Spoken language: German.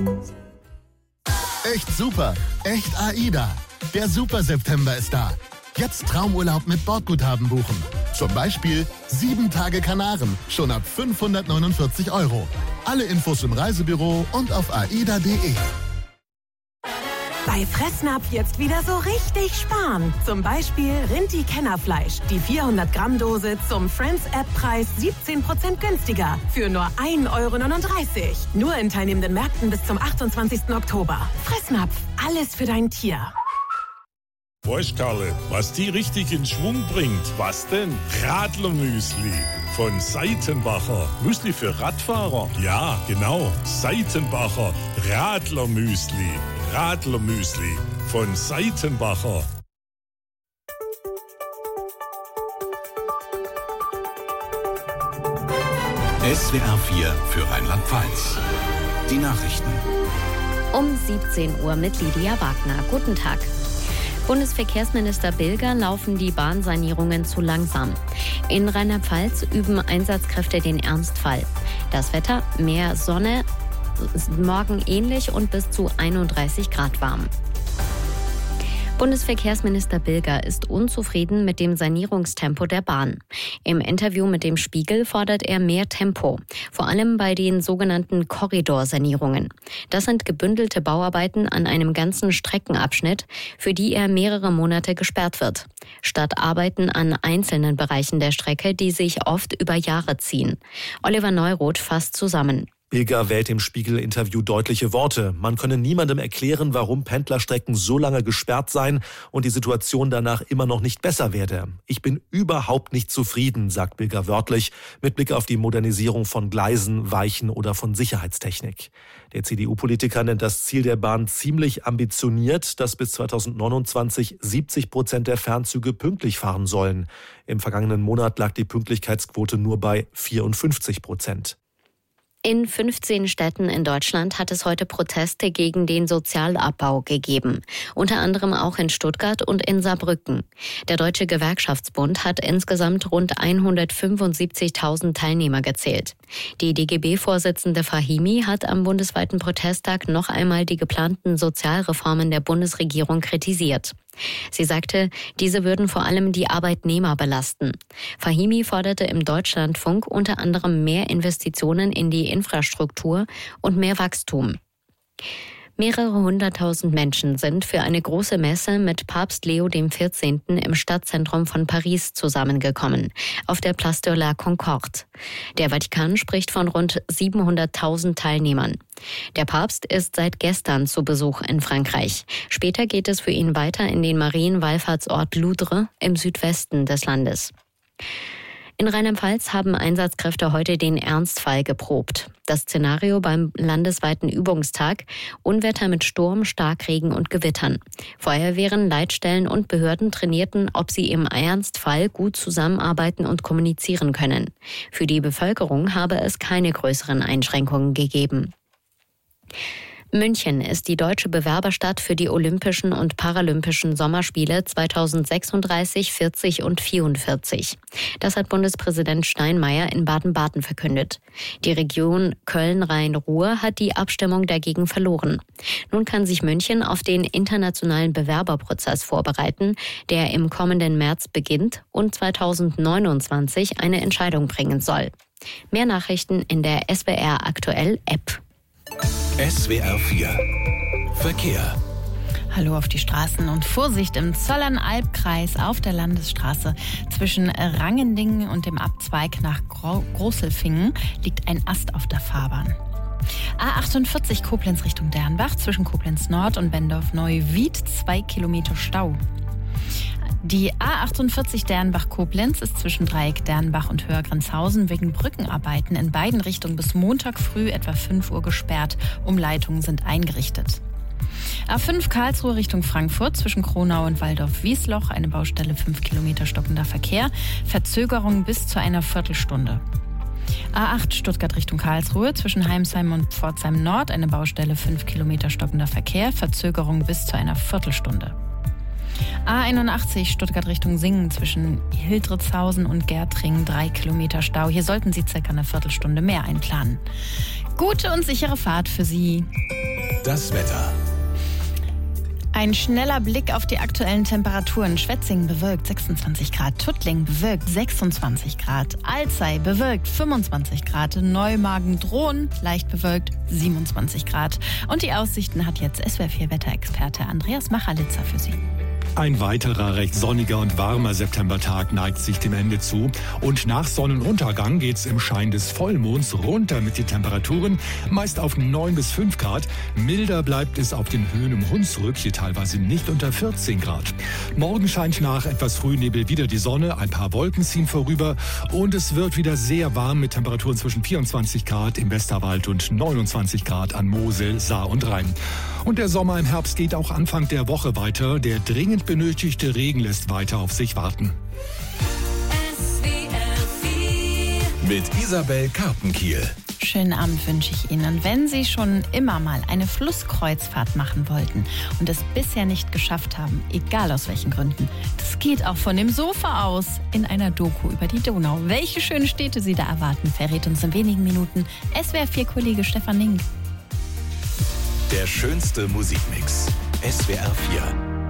Echt super, echt AIDA. Der Super September ist da. Jetzt Traumurlaub mit Bordguthaben buchen. Zum Beispiel 7 Tage Kanaren, schon ab 549 €. Alle Infos im Reisebüro und auf aida.de. Bei Fressnapf jetzt wieder so richtig sparen. Zum Beispiel Rinti-Kennerfleisch. Die 400-Gramm-Dose zum Friends-App-Preis 17% günstiger. Für nur 1,39 €. Nur in teilnehmenden Märkten bis zum 28. Oktober. Fressnapf, alles für dein Tier. Weißt Karle, was die richtig in Schwung bringt? Was denn? Radlermüsli von Seitenbacher. Müsli für Radfahrer? Ja, genau. Seitenbacher Radlermüsli. Radlermüsli von Seitenbacher. SWR 4 für Rheinland-Pfalz. Die Nachrichten. Um 17 Uhr mit Lydia Wagner. Guten Tag. Bundesverkehrsminister Bilger laufen die Bahnsanierungen zu langsam. In Rheinland-Pfalz üben Einsatzkräfte den Ernstfall. Das Wetter, mehr Sonne, morgen ähnlich und bis zu 31 Grad warm. Bundesverkehrsminister Bilger ist unzufrieden mit dem Sanierungstempo der Bahn. Im Interview mit dem Spiegel fordert er mehr Tempo, vor allem bei den sogenannten Korridorsanierungen. Das sind gebündelte Bauarbeiten an einem ganzen Streckenabschnitt, für die er mehrere Monate gesperrt wird, statt Arbeiten an einzelnen Bereichen der Strecke, die sich oft über Jahre ziehen. Oliver Neuroth fasst zusammen. Bilger wählt im Spiegel-Interview deutliche Worte. Man könne niemandem erklären, warum Pendlerstrecken so lange gesperrt seien und die Situation danach immer noch nicht besser werde. Ich bin überhaupt nicht zufrieden, sagt Bilger wörtlich, mit Blick auf die Modernisierung von Gleisen, Weichen oder von Sicherheitstechnik. Der CDU-Politiker nennt das Ziel der Bahn ziemlich ambitioniert, dass bis 2029 70% der Fernzüge pünktlich fahren sollen. Im vergangenen Monat lag die Pünktlichkeitsquote nur bei 54%. In 15 Städten in Deutschland hat es heute Proteste gegen den Sozialabbau gegeben. Unter anderem auch in Stuttgart und in Saarbrücken. Der Deutsche Gewerkschaftsbund hat insgesamt rund 175.000 Teilnehmer gezählt. Die DGB-Vorsitzende Fahimi hat am bundesweiten Protesttag noch einmal die geplanten Sozialreformen der Bundesregierung kritisiert. Sie sagte, diese würden vor allem die Arbeitnehmer belasten. Fahimi forderte im Deutschlandfunk unter anderem mehr Investitionen in die Infrastruktur und mehr Wachstum. Mehrere 100.000 Menschen sind für eine große Messe mit Papst Leo XIV. Im Stadtzentrum von Paris zusammengekommen, auf der Place de la Concorde. Der Vatikan spricht von rund 700.000 Teilnehmern. Der Papst ist seit gestern zu Besuch in Frankreich. Später geht es für ihn weiter in den Marienwallfahrtsort Loudres im Südwesten des Landes. In Rheinland-Pfalz haben Einsatzkräfte heute den Ernstfall geprobt. Das Szenario beim landesweiten Übungstag: Unwetter mit Sturm, Starkregen und Gewittern. Feuerwehren, Leitstellen und Behörden trainierten, ob sie im Ernstfall gut zusammenarbeiten und kommunizieren können. Für die Bevölkerung habe es keine größeren Einschränkungen gegeben. München ist die deutsche Bewerberstadt für die Olympischen und Paralympischen Sommerspiele 2036, 40 und 44. Das hat Bundespräsident Steinmeier in Baden-Baden verkündet. Die Region Köln-Rhein-Ruhr hat die Abstimmung dagegen verloren. Nun kann sich München auf den internationalen Bewerberprozess vorbereiten, der im kommenden März beginnt und 2029 eine Entscheidung bringen soll. Mehr Nachrichten in der SWR Aktuell App. SWR 4 Verkehr. Hallo auf die Straßen und Vorsicht im Zollernalbkreis auf der Landesstraße. Zwischen Rangendingen und dem Abzweig nach Großelfingen liegt ein Ast auf der Fahrbahn. A48 Koblenz Richtung Dernbach, zwischen Koblenz Nord und Bendorf-Neuwied 2 Kilometer Stau. Die A48 Dernbach-Koblenz ist zwischen Dreieck Dernbach und Höhergrenzhausen wegen Brückenarbeiten in beiden Richtungen bis Montag früh etwa 5 Uhr gesperrt. Umleitungen sind eingerichtet. A5 Karlsruhe Richtung Frankfurt, zwischen Kronau und Waldorf-Wiesloch, eine Baustelle 5 Kilometer stockender Verkehr, Verzögerung bis zu einer Viertelstunde. A8 Stuttgart Richtung Karlsruhe, zwischen Heimsheim und Pforzheim Nord, eine Baustelle 5 Kilometer stockender Verkehr, Verzögerung bis zu einer Viertelstunde. A81 Stuttgart Richtung Singen zwischen Hildritzhausen und Gärtring 3 Kilometer Stau. Hier sollten Sie circa eine Viertelstunde mehr einplanen. Gute und sichere Fahrt für Sie. Das Wetter. Ein schneller Blick auf die aktuellen Temperaturen. Schwetzingen bewölkt 26 Grad, Tuttling bewölkt 26 Grad, Alzey bewölkt 25 Grad, Neumagen-Dhron leicht bewölkt 27 Grad. Und die Aussichten hat jetzt SWR4-Wetterexperte Andreas Machalitzer für Sie. Ein weiterer recht sonniger und warmer Septembertag neigt sich dem Ende zu. Und nach Sonnenuntergang geht's im Schein des Vollmonds runter mit den Temperaturen, meist auf 9 bis 5 Grad. Milder bleibt es auf den Höhen um Hunsrück, hier teilweise nicht unter 14 Grad. Morgen scheint nach etwas Frühnebel wieder die Sonne, ein paar Wolken ziehen vorüber und es wird wieder sehr warm mit Temperaturen zwischen 24 Grad im Westerwald und 29 Grad an Mosel, Saar und Rhein. Und der Sommer im Herbst geht auch Anfang der Woche weiter. Der dringend benötigte Regen lässt weiter auf sich warten. Mit Isabel Karpenkiel. Schönen Abend wünsche ich Ihnen. Und wenn Sie schon immer mal eine Flusskreuzfahrt machen wollten und es bisher nicht geschafft haben, egal aus welchen Gründen, das geht auch von dem Sofa aus in einer Doku über die Donau. Welche schönen Städte Sie da erwarten, verrät uns in wenigen Minuten SWR4-Kollege Stefan Link. Der schönste Musikmix. SWR 4.